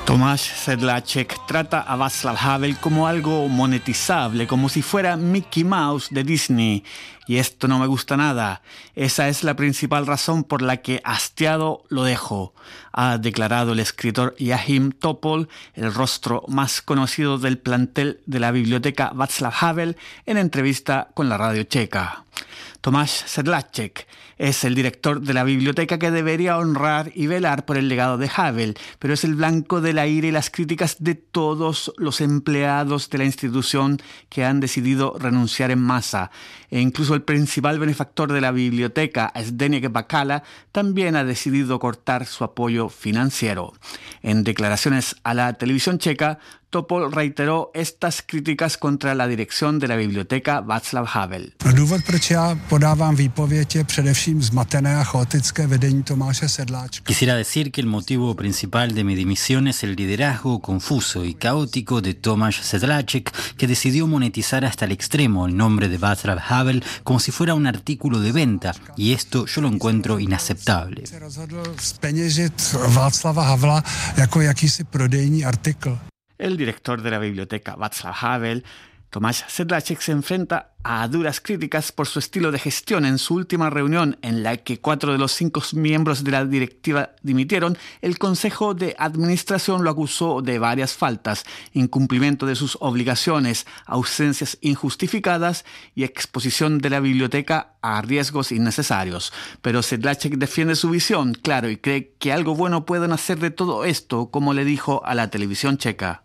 Tomáš Sedláček trata a Václav Havel como algo monetizable, como si fuera Mickey Mouse de Disney. Y esto no me gusta nada. Esa es la principal razón por la que hastiado lo dejo, ha declarado el escritor Joachim Topol, el rostro más conocido del plantel de la biblioteca Václav Havel, en entrevista con la radio checa. Tomáš Sedláček es el director de la biblioteca que debería honrar y velar por el legado de Havel, pero es el blanco de la ira y las críticas de todos los empleados de la institución que han decidido renunciar en masa. E incluso el principal benefactor de la biblioteca, Zdeněk Bakala, también ha decidido cortar su apoyo financiero. En declaraciones a la televisión checa, Topol reiteró estas críticas contra la dirección de la biblioteca Václav Havel. Důvod, proč já podávám výpověď, je především zmatené a chaotické vedení Tomáše Sedláčka. Quisiera decir que el motivo principal de mi dimisión es el liderazgo confuso y caótico de Tomáš Sedláček, que decidió monetizar hasta el extremo el nombre de Václav Havel como si fuera un artículo de venta, y esto yo lo encuentro inaceptable. Se rozhodl zpeněžit Václava Havla jako jakýsi prodejní artikl. El director de la biblioteca Václav Havel, Tomáš Sedláček, se enfrenta a duras críticas por su estilo de gestión. En su última reunión, en la que 4 de los 5 miembros de la directiva dimitieron, el Consejo de Administración lo acusó de varias faltas: incumplimiento de sus obligaciones, ausencias injustificadas y exposición de la biblioteca a riesgos innecesarios. Pero Sedláček defiende su visión, claro, y cree que algo bueno pueden hacer de todo esto, como le dijo a la televisión checa.